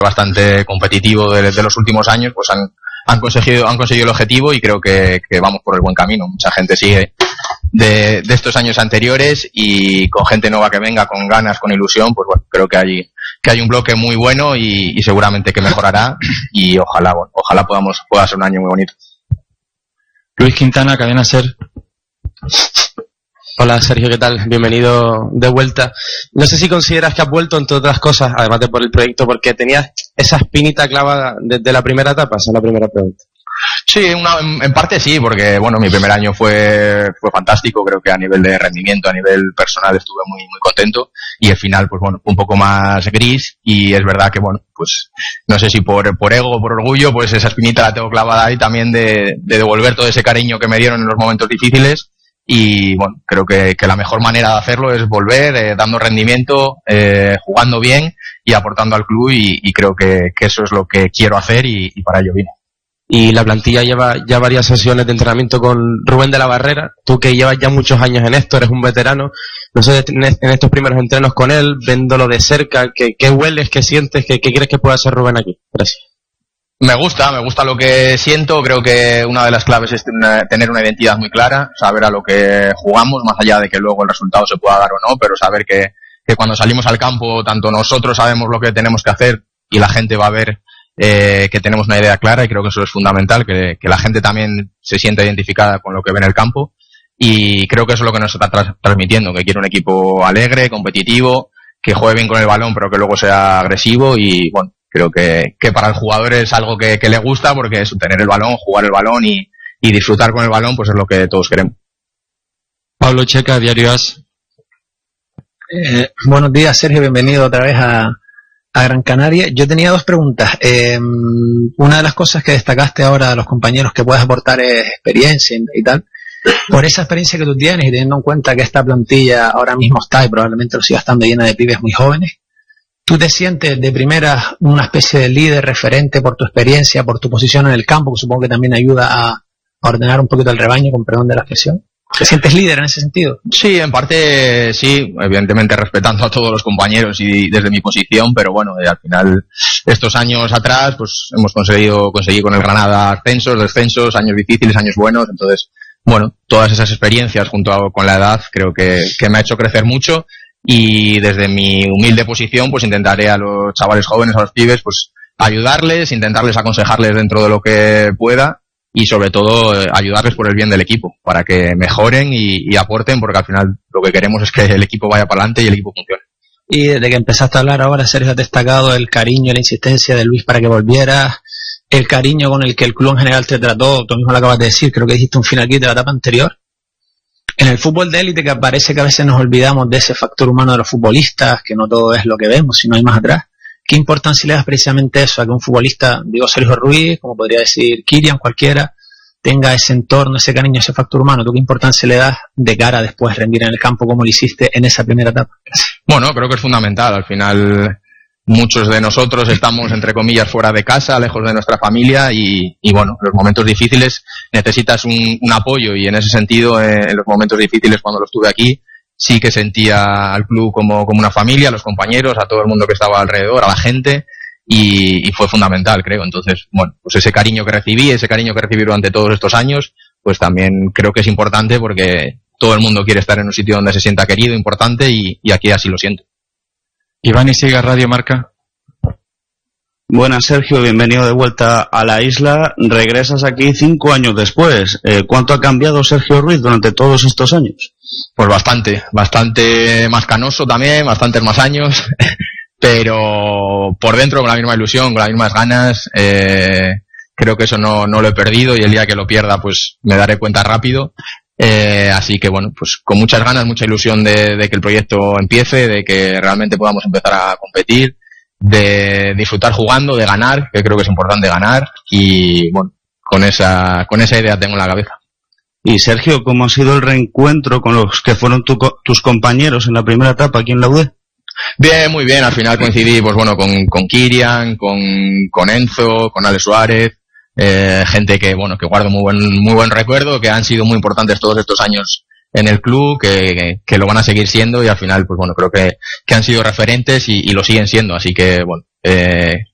bastante competitivo de los últimos años, pues han conseguido el objetivo y creo que vamos por el buen camino. Mucha gente sigue de estos años anteriores y con gente nueva que venga, con ganas, con ilusión, pues bueno, creo que hay un bloque muy bueno y seguramente que mejorará y ojalá pueda ser un año muy bonito. Luis Quintana, Cadena SER. Hola Sergio, ¿qué tal? Bienvenido de vuelta. No sé si consideras que has vuelto, entre otras cosas, además de por el proyecto, porque tenías esa espinita clavada desde la primera etapa. Esa es la primera pregunta. Sí, en parte sí, porque bueno, mi primer año fue fantástico, creo que a nivel de rendimiento, a nivel personal estuve muy muy contento y el final pues bueno, un poco más gris y es verdad que bueno, pues no sé si por ego o por orgullo, pues esa espinita la tengo clavada ahí también de devolver todo ese cariño que me dieron en los momentos difíciles y bueno, creo que la mejor manera de hacerlo es volver dando rendimiento, jugando bien y aportando al club y creo que eso es lo que quiero hacer y para ello vine. Y la plantilla lleva ya varias sesiones de entrenamiento con Rubén de la Barrera. Tú que llevas ya muchos años en esto, eres un veterano. No sé, en estos primeros entrenos con él, viéndolo de cerca, ¿qué hueles, qué sientes, qué crees que puede hacer Rubén aquí? Gracias. Me gusta lo que siento. Creo que una de las claves es tener una identidad muy clara, saber a lo que jugamos, más allá de que luego el resultado se pueda dar o no, pero saber que cuando salimos al campo, tanto nosotros sabemos lo que tenemos que hacer y la gente va a ver que tenemos una idea clara y creo que eso es fundamental, que la gente también se sienta identificada con lo que ve en el campo y creo que eso es lo que nos está transmitiendo, que quiere un equipo alegre, competitivo, que juegue bien con el balón pero que luego sea agresivo y bueno, creo que para el jugador es algo que le gusta porque es tener el balón, jugar el balón y disfrutar con el balón pues es lo que todos queremos. Pablo Checa, Diario AS. Buenos días Sergio, bienvenido otra vez a Gran Canaria. Yo tenía dos preguntas. Una de las cosas que destacaste ahora a los compañeros que puedes aportar es experiencia y tal. Por esa experiencia que tú tienes y teniendo en cuenta que esta plantilla ahora mismo está y probablemente lo siga estando llena de pibes muy jóvenes, ¿tú te sientes de primera una especie de líder referente por tu experiencia, por tu posición en el campo, que supongo que también ayuda a ordenar un poquito el rebaño, con perdón de la expresión? ¿Te sientes líder en ese sentido? Sí, en parte sí, evidentemente respetando a todos los compañeros y desde mi posición, pero bueno, al final estos años atrás pues hemos conseguido con el Granada ascensos, descensos, años difíciles, años buenos, entonces bueno, todas esas experiencias junto con la edad creo que me ha hecho crecer mucho y desde mi humilde posición pues intentaré a los chavales jóvenes, a los pibes, pues ayudarles, intentarles aconsejarles dentro de lo que pueda y sobre todo ayudarles por el bien del equipo, para que mejoren y aporten, porque al final lo que queremos es que el equipo vaya para adelante y el equipo funcione. Y desde que empezaste a hablar ahora, Sergio, has destacado el cariño y la insistencia de Luis para que volvieras, el cariño con el que el club en general te trató, tú mismo lo acabas de decir, creo que dijiste un final aquí de la etapa anterior. En el fútbol de élite, que parece que a veces nos olvidamos de ese factor humano de los futbolistas, que no todo es lo que vemos, sino hay más atrás. ¿Qué importancia le das precisamente eso, a que un futbolista, digo Sergio Ruiz, como podría decir Kirian, cualquiera, tenga ese entorno, ese cariño, ese factor humano? ¿Tú qué importancia le das de cara a después rendir en el campo como lo hiciste en esa primera etapa? Bueno, creo que es fundamental. Al final, muchos de nosotros estamos, entre comillas, fuera de casa, lejos de nuestra familia y bueno, en los momentos difíciles necesitas un apoyo y en ese sentido, en los momentos difíciles cuando lo estuve aquí, sí que sentía al club como una familia, a los compañeros, a todo el mundo que estaba alrededor, a la gente, y fue fundamental, creo. Entonces, bueno, pues ese cariño que recibí durante todos estos años, pues también creo que es importante porque todo el mundo quiere estar en un sitio donde se sienta querido, importante, y aquí así lo siento. Iván Isiga, Radio Marca. Buenas, Sergio, bienvenido de vuelta a la isla. Regresas aquí 5 años después. ¿Cuánto ha cambiado Sergio Ruiz durante todos estos años? Pues bastante más canoso también, bastantes más años, pero por dentro con la misma ilusión, con las mismas ganas. Creo que eso no lo he perdido y el día que lo pierda pues me daré cuenta rápido. Así que bueno, pues con muchas ganas, mucha ilusión de que el proyecto empiece, de que realmente podamos empezar a competir, de disfrutar jugando, de ganar, que creo que es importante ganar, y bueno, con esa idea tengo en la cabeza. Y Sergio, ¿cómo ha sido el reencuentro con los que fueron tus compañeros en la primera etapa aquí en la UD? Bien, muy bien, al final coincidí pues bueno con Kirian, con Enzo, con Ale Suárez, gente que bueno, que guardo muy buen recuerdo, que han sido muy importantes todos estos años en el club, que lo van a seguir siendo, y al final pues bueno, creo que han sido referentes y lo siguen siendo, así que bueno,